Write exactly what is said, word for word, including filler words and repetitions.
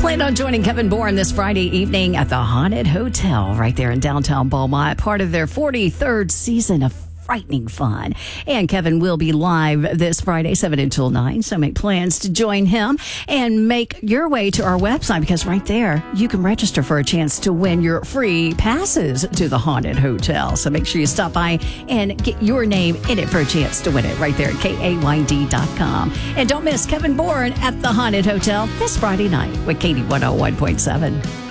Plan on joining Kevin Bourne this Friday evening at the Haunted Hotel right there in downtown Beaumont, part of their forty-third season of frightening fun. And Kevin will be live this Friday, seven until nine. So make plans to join him and make your way to our website, because right there you can register for a chance to win your free passes to the Haunted Hotel. So make sure you stop by and get your name in it for a chance to win it right there at K A Y D dot com. And don't miss Kevin Bourne at the Haunted Hotel this Friday night with Katie one oh one point seven.